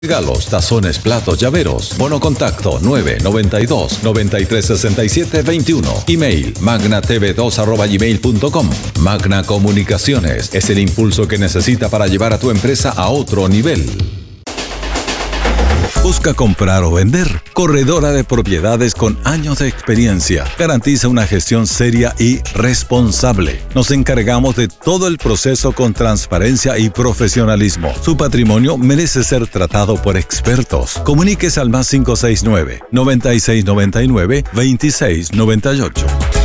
Regalos, tazones, platos, llaveros. Bono contacto 992-936721. Email magnatv2@gmail.com. Magna Comunicaciones es el impulso que necesita para llevar a tu empresa a otro nivel. ¿Busca comprar o vender? Corredora de Propiedades con años de experiencia. Garantiza una gestión seria y responsable. Nos encargamos de todo el proceso con transparencia y profesionalismo. Su patrimonio merece ser tratado por expertos. Comuníquese al +569 9699 2698.